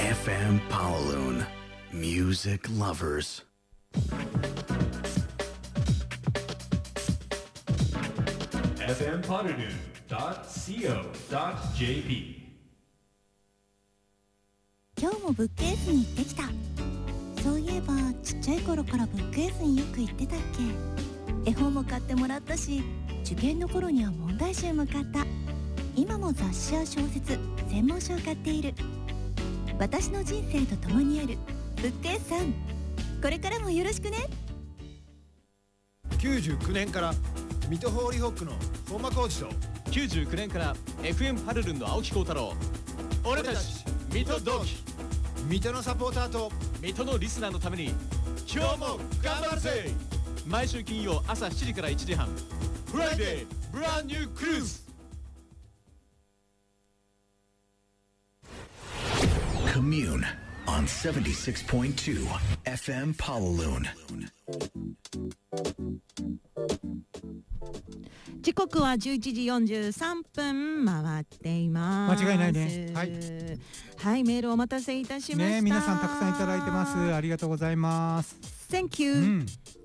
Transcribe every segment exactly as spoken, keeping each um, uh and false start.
エフエム Pawaloon Music Lovers エフエム Pawaloon ドット シーオー ドット ジェーピー 今日もブックエースに行ってきた。そういえばちっちゃい頃からブックエースによく行ってたっけ。絵本も買ってもらったし、受験の頃には問題集も買った。今も雑誌や小説、専門書を買っている。私の人生と共にあるブックエースさん、これからもよろしくね。 きゅうじゅうきゅうねんから水戸ホーリーホックの本間浩二ときゅうじゅうきゅうねんから エフエム パルルンの青木浩太郎、俺たち水戸同期、 水戸のサポーターと水戸のリスナーのために今日も頑張るぜ。毎週金曜朝しちじからいちじはん、フライデーブランニュークルーズ。 Commune on seventy-six point two エフエム Pawaloon。 時刻はじゅういちじよんじゅうさんぷん回っています。 間違いないね。はい、 はい、メールお待たせいたしました、 ね、皆さんたくさんいただいてます。ありがとうございます。 Thank you、うん、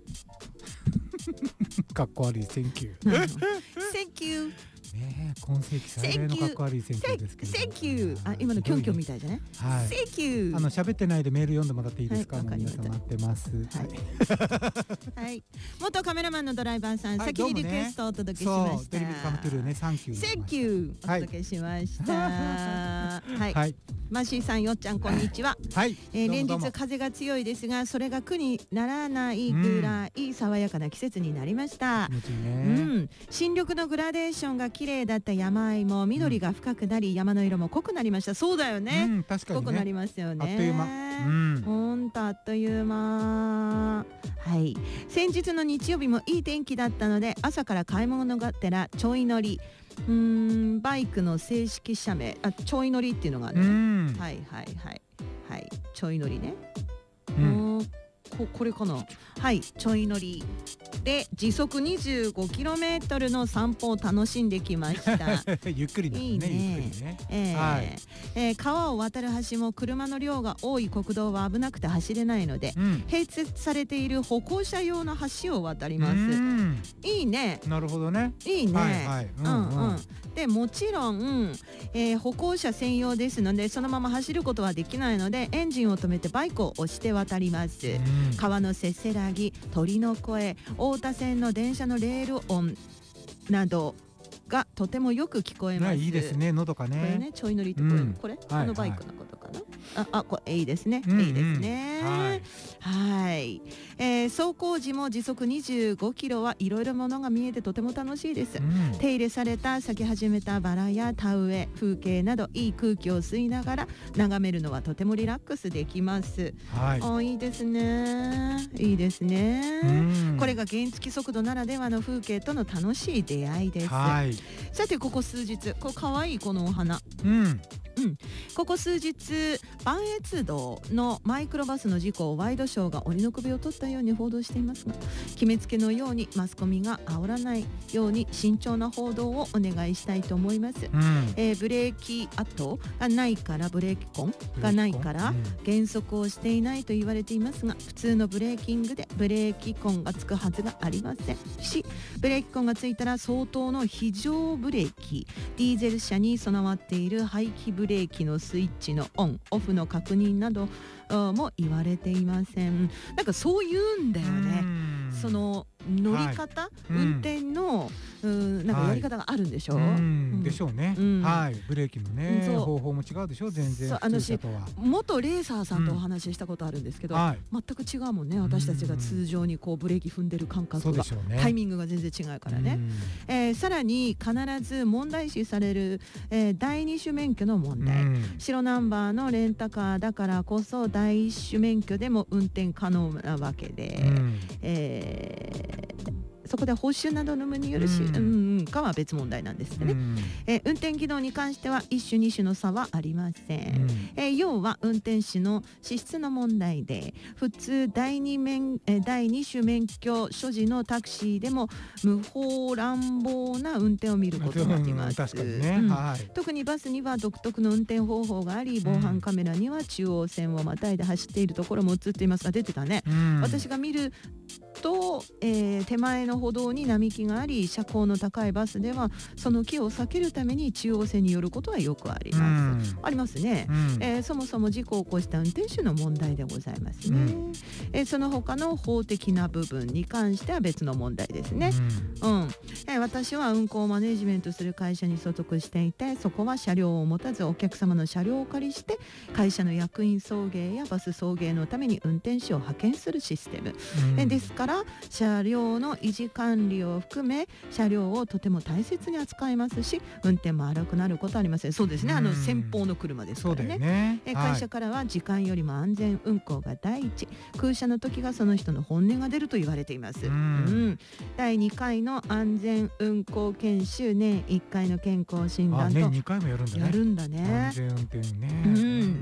かっこ悪い Thank you Thank you ね、今世紀最大のかっこ悪い選挙ですけど、 Thank you。 あ、今のキョンキョンみたいじゃね、 はい、 Thank you。 あの喋ってないでメール読んでもらっていいですか。 はい、 もう皆さん待ってます。 はい、はい、元カメラマンのドライバーさん、先にリクエストをお届けしました。 デリビカムトゥルーね、サンキュー Thank you お届けしました。はい、はい、マーシーさん、よっちゃん、こんにちは。 はい、 えー、連日風が強いですが、それが苦にならないぐらい爽やかな季節になりました。 気持ちいいね。 うん、新緑のグラデーションが綺麗だった山あいも緑が深くなり、うん、山の色も濃くなりました。そうだよね、 うん、確かにね、 濃くなりますよね。 あっという間、うん、 ほんとあっという間。はい、先日の日曜日もいい天気だったので、朝から買い物がてらちょい乗り、うーん、バイクの正式社名、あ、ちょい乗りっていうのがある、ね、うん、はいはいはいはい、ちょい乗りね、うん、こ, これかな。はい、ちょい乗りで時速 にじゅうごキロメートル の散歩を楽しんできましたゆっくりね、いいね、ゆっくりね、 えーはいえー、川を渡る橋も車の量が多い国道は危なくて走れないので、うん、併設されている歩行者用の橋を渡ります。いいね。 なるほどね。 いいね、はいはい、うんうんうん、でもちろん、えー、歩行者専用ですので、そのまま走ることはできないので、エンジンを止めてバイクを押して渡ります。川のせせらぎ、鳥の声、大田線の電車のレール音などがとてもよく聞こえます。 いいですね、のどかね。 これね、ちょい乗りってこれ、うん、これ、はい、このバイクのことかな。あ, あこれいいですね、うんうん、いいですね。はい、はい、えー、走行時も時速にじゅうごキロはいろいろものが見えてとても楽しいです、うん、手入れされた咲き始めたバラや田植え、風景などいい空気を吸いながら眺めるのはとてもリラックスできます。はい、あ、いいですね、いいですね、うん、これが原付速度ならではの風景との楽しい出会いです。はい、さてここ数日、これかわいいこのお花、うんうん、ここ数日磐越道のマイクロバスの事故をワイドショーが鬼の首を取ったように報道していますが、決めつけのようにマスコミが煽らないように慎重な報道をお願いしたいと思います、うん、えー、ブレーキ跡がないからブレーキ痕がないから減速をしていないと言われていますが、普通のブレーキングでブレーキ痕がつくはずがありませんし、ブレーキ痕がついたら相当の非常ブレーキ、ディーゼル車に備わっている排気ブレーキブレーキのスイッチのオンオフの確認なども言われていません。なんかそう言うんだよね。その乗り方、はい、運転の、うん、なんかやり方があるんでしょう、はい、うん、 でしょうね、うん、はい、ブレーキのね、うん、方法も違うでしょう、全然。 そう、あのし元レーサーさんとお話ししたことあるんですけど、うん、はい、全く違うもんね、私たちが通常にこうブレーキ踏んでる感覚が、ね、タイミングが全然違うからね、うん、えー、さらに必ず問題視される、えー、第二種免許の問題、うん、白ナンバーのレンタカーだからこそ第一種免許でも運転可能なわけで、うん、えーそこで報酬などの有無によるし、うんうん、かは別問題なんですね、うんえー、運転技能に関しては一種二種の差はありません、うんえー、要は運転士の資質の問題で、普通第二免、えー、第二種免許所持のタクシーでも無法乱暴な運転を見ることがあります、うん確かにねうんはい、特にバスには独特の運転方法があり、防犯カメラには中央線をまたいで走っているところも映っていますが、出てたね、うん、私が見ると、えー、手前の歩道に並木があり、車高の高いバスではその木を避けるために中央線に寄ることはよくあります、うん、ありますね、うんえー、そもそも事故を起こした運転手の問題でございますね、うんえー、その他の法的な部分に関しては別の問題ですね、うんうんえー、私は運行をマネジメントする会社に所属していて、そこは車両を持たずお客様の車両をお借りして会社の役員送迎やバス送迎のために運転手を派遣するシステム、うん、ですから車両の維持管理を含め車両をとても大切に扱いますし、運転も荒くなることはありません。そうですね、あの先方の車ですから ね, ねえ会社からは時間よりも安全運行が第一、空車の時がその人の本音が出ると言われています、うんうん、だいにかいの安全運行研修、年いっかいの健康診断と年にかいもやるんだね。 やるんだね。 安全運転ね、 うん、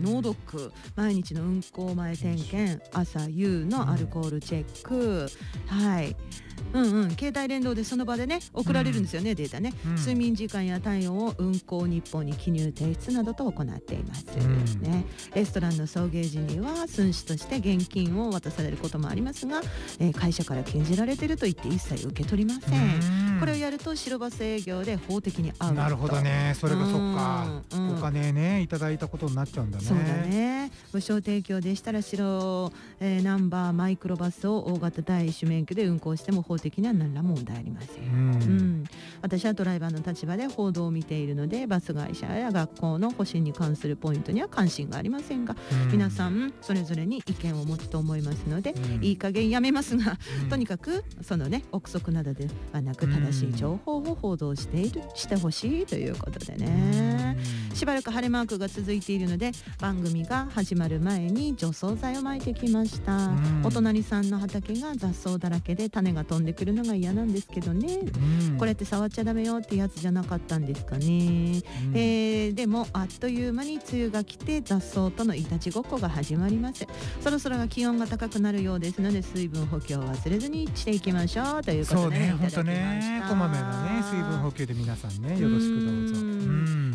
ノードック、毎日の運行前点検、朝夕のアルコールチェック、うん、はいうんうん、携帯連動でその場でね送られるんですよね、うん、データね、うん、睡眠時間や体温を運行日報に記入提出などと行っています、うんね、レストランの送迎時には寸志として現金を渡されることもありますが、えー、会社から禁じられていると言って一切受け取りません、うん、これをやると白バス営業で法的にアウト。 なるほどね、それがそっか、うん、お金ねいただいたことになっちゃうんだね。 そうだね、無償提供でしたら白、えー、ナンバーマイクロバスを大型第一種免許で運行しても法的には何ら問題ありません、うんうん、私はドライバーの立場で報道を見ているので、バス会社や学校の保身に関するポイントには関心がありませんが、うん、皆さんそれぞれに意見を持つと思いますので、うん、いい加減やめますが、うん、とにかくそのね憶測などではなく正しい情報を報道しているしてほしいということでね、うん、しばらく晴れマークが続いているので番組が始まる前に除草剤を撒いてきました、うん、お隣さんの畑が雑草だらけで種が飛んでくるのが嫌なんですけどね、うん、これって触っちゃダメよってやつじゃなかったんですかね、うんえー、でもあっという間に梅雨が来て雑草とのいたちごっこが始まります。そろそろ気温が高くなるようですので水分補給を忘れずにしていきましょうということで、ね、 そうね、本当ね、こまめなね水分補給で皆さんねよろしくどうぞ。うん、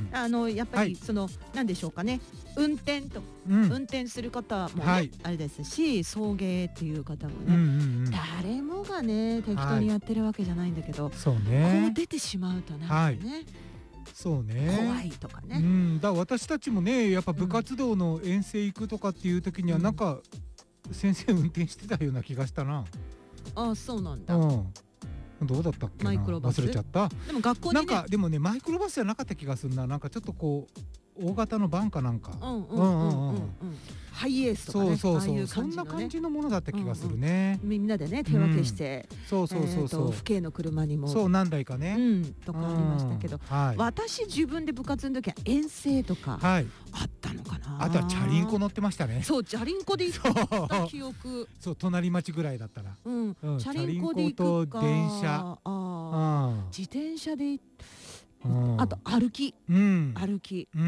あのやっぱりその、はい、なんでしょうかね、運転と、うん、運転する方もね、はい、あれですし、送迎っていう方もね、うんうんうん、誰もがね適当にやってるわけじゃないんだけど、はい、そうね、こう出てしまうとなんかね、はい、 そうね、 怖いとかね、 うん、だ私たちもねやっぱ部活動の遠征行くとかっていう時にはなんか、うん、先生運転してたような気がしたな。 ああそうなんだ、 うんどうだったっけな、マイクロバス忘れちゃった。 でも学校にね、 なんかでもねマイクロバスじゃなかった気がするな。なんかちょっとこう大型のバンかなんか、 うんうんうんうん、ハイエースとかね、 そうそうそう、 ああいうそん感じのね、 な感じのものだった気がするね、 うんうん、みんなでね手分けして、うん、 そうそうそうそう、 えー、府警の車にもそう何台かね、 うん、とかありましたけど、はい、私自分で部活の時は遠征とかあったのかな、 はい、あとはチャリンコ乗ってましたね。 そうチャリンコで行った記憶、 そう隣町ぐらいだったら、 うんうん、チャリンコで行くか、電車、あ自転車で行っ、うん、あと歩き、うん、歩き、うん